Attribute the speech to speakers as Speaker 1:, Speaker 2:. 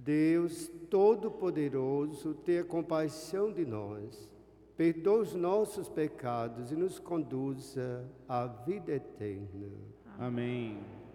Speaker 1: Deus Todo-Poderoso, tenha compaixão de nós, perdoa os nossos pecados e nos conduza à vida eterna.
Speaker 2: Amém.